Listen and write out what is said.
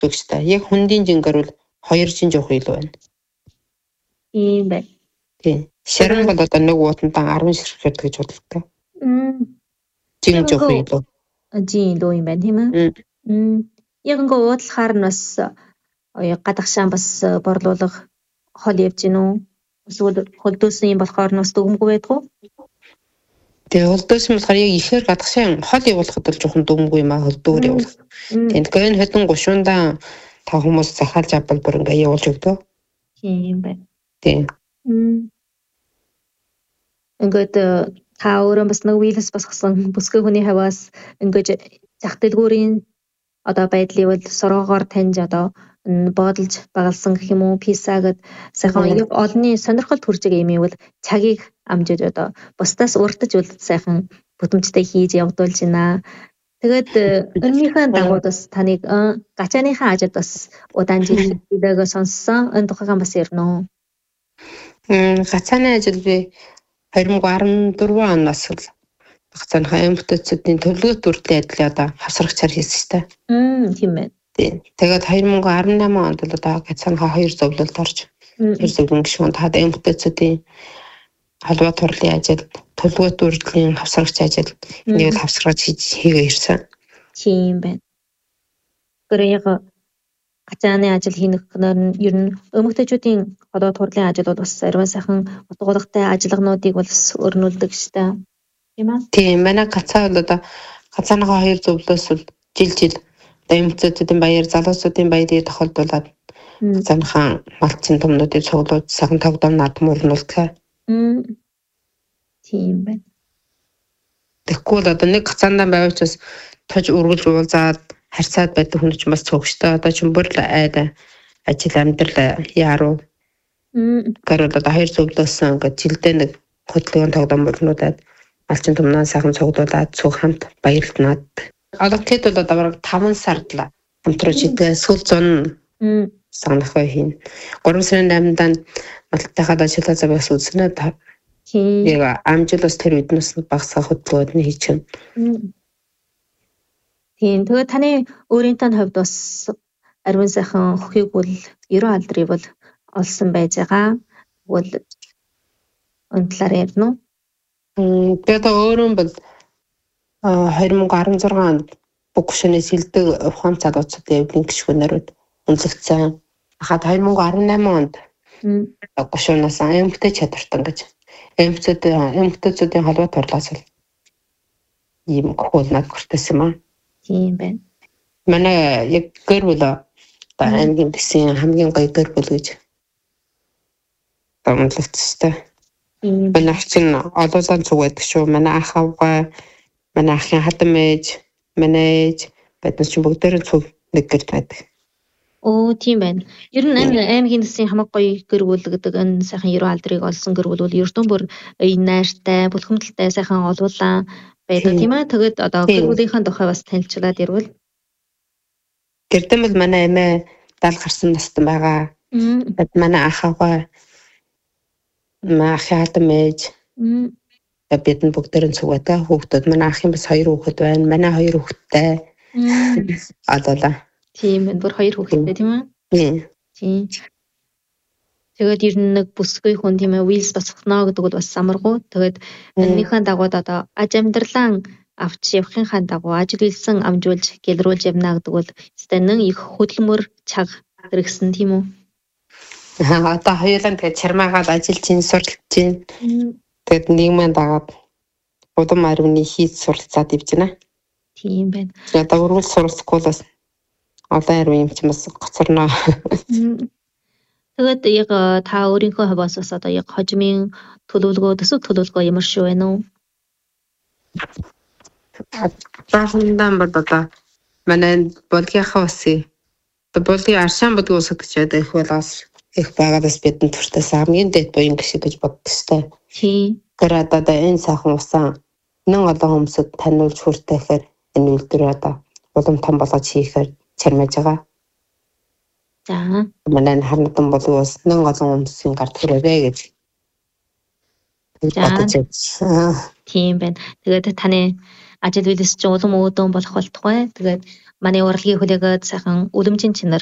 өгчтэй. Яг хүндийн жингээр бол 2 жин жоох илүү байна. Тийм байна. Тийм. Шаран бол одоо нэг уутантаа 10 ширхэг гэж бодлоо. Жин жоох илүү. Жин илүү юм байна тийм үү? Яг ингээ уудлахаар нь бас гадагшаан бас борлуулах хол явж гин үү? Эсвэл холдөөсөн юм болохоор нь бас дүгмгүй байдгүй. Тэгээ холдөөсөн болохоор яг ихээр гадагшаан хол явуулахад бол жоохон дүгмгүй юм аа холдөөөр явуулах. Тэгэхээр энэ хэдэн гушуундаа та хүмүүс захиалж авбал бүр ингээ явуулж өгдөө. Тийм байна. Тийм. Ингээд та өөрөө бас нэг вирус босгосон бүсгүй хүний хаваас ингээд зах дэлгүүрийн одоо байдлыг бол сороогоор таньж одоо бодолж багалсан гэх юм уу писа гэд сайхан яг олонний сонирхол төрж байгаа юм бол цагийг амжиж одоо бусдаас уртаж бол сайхан бүтэмжтэй хийж явагдуулж байна. Тэгээд önнийхээ дагуу бас таныг гачааныхаа ажид бас удаан жил хийдэгөө сонссон. Энэ тухайгаа бас ярина уу? Гацааны ажил би 2014 оноос л гацааныхаа эмгтээчүүдийн төлөвлөгөө төрлийн ажлыг одоо хавсрагчаар хийсэн шүү дээ. Тийм байна. Тэгээд 2018 онд л одоо гацааныхаа 2 зөвлөлд орж 2 зөвлөн гишүүн таад эмгтээчүүдийн халбаа турлын ажил, төлөвлөгөө төрлийн хавсрагч ажил энийг л хавсрагч хийгээ ирсэн. Тийм байна. Гэрээ яг гацааны ажил хийх нь ер нь эмгтээчүүдийн одоо турлын ажил бол бас ариун сайхан утгуулагтай ажиллагаануудыг бол өрнүүлдэг штэ. Тийм үү? Тийм, манай гацаа бол одоо гацааныхаа 2 зөвлөөс бол жил эмгтээчүүдийн баяр, залуусуудын баярыг тохиолдуулаад гацааныхаа малчин томнуудыг цуглуулж сахан тогтоом наадам өрнүүлдэг. Тийм байна. Тэгэхгүй одоо нэг гацаандаа байвч бас тож үргэлж уулзаад харьцаад байдаг хүн ч бас цогштой. Одоо ч бүр л айда ажил амьдрал яруу. Гэрэл одоо 2 зөвлөөс ингээд жилдээ нэг хөдөлгөөний тогтоом өрнүүлээд малчин томноо сайхан цуглуулад цуг хамт баярлнаад. Одоо тэд бол одоо бараг 5 сард л хамтруу шидээ сүүл 100 санахаа хийн. 3 сарын 8-нд малтайхаа ажиллаа завьяас үзнэ та. Яг амжилт тэр үднэс багсаа хөдөлгөөд нь хийчихнэ. Тийм. Тэгээд таны өөрийнхөө хувьд бас ариун сайхан өхийг бол 90 алдрыг бол олсон байж байгаа. Тэгвэл энэ талаар ярина уу? Тэгээд өөрөө бол 2016 онд бүх гүшүүнээс хилдэг ухаан залуучуудын эвлэн гишүүнээр үнэлэгдсэн. Хаад 2018 онд гүшүүнээс эмгтэй чадвартан гэж эмгтээчүүдийн холбоо турлаас л ийм хуулнаад хүртсэн юм аа. Тийм байна. Манай яг гэр бүл одоо аймгийн дэсийн хамгийн гоё гэр бүл гэж онцлогдсон. Манай чинь олуулан цуг байдаг шүү. Манай ах авгаа, манай ахын хатан ээж, манай ээж биднес чинь бүгдээрээ цуг нэг гэрд байдаг. Оо тийм байна. Ер нь аймгийн дэсийн хамаг гоё гэр бүл гэдэг энэ сайхан 90 алдрыг олсон гэр бүл бол ердөө бүр найртай, бүлхэмдэлтэй сайхан олуулан байдаг тийм ээ. Тэгээд одоо гэр бүлийнхээ тухай бас танилцуулаад ярил. Гэрдэм бол манай эмээ 70 гарсан настан байгаа. Манай ах авгаа, манай ахын хатан ээж бид нь бүгдээрээ цуг байдаг. Хүүхдүүд манай ахын бас 2 хүүхэд байна. Манай 2 хүүхэдтэй. Адуулаа. Тийм байна. Бүр 2 хүүхэдтэй тийм үү? Тийм. Тэгээд ер нь нэг бүсгүй хүн тийм ээ вилс босгоно гэдэг бол бас самаргуу. Тэгээд энэнийхэн дагуу одоо аж амьдралаа авч явахынхаа дагуу ажил үйлсэн амжуулж гэлрүүлж явна гэдэг бол стэнэн их хөдөлмөр чаг хэрэгсэн тийм үү? Одоо хоёулаа тэгээд чармаагаад ажиллаж ин суралж ин. Тэгээд нийгмийн дагаад удам аривны хийж суралцаад ивж байна. Тийм байна. Одоо өргөл суралцахгүй бас одоо ариун юм ч бас гоцорноо. Тэгээд яг та өөрийнхөө хаваас бас одоо яг хожимын төлөвлөгөө, төсөв төлөвлөгөө ямар шүү вэ нөө? Баахандан бол одоо манай болгийнхаа усын болгын аршаан болгон ус гэж байдаг их байгаас их байгаадас бидний туртаас хамгийн дэд буян гişиг гэж боддог сте. Тийм. Тэр одоо энэ сайхан усаа нэн олон хүмүүсд таниулж хүртэхээр энэ үйлдвэр одоо улам том болгож хийхээр чармаж байгаа. За. Манай харнадан болгоос нэн олон хүмүүсийн гарт хүрээрээ гэж. Тийм байна. Тэгээд таны ажил үйлс чинь улам өөдөн болох болтугай. Тэгээд манай урлагийг хүлээгээд сайхан үлэмжийн чинар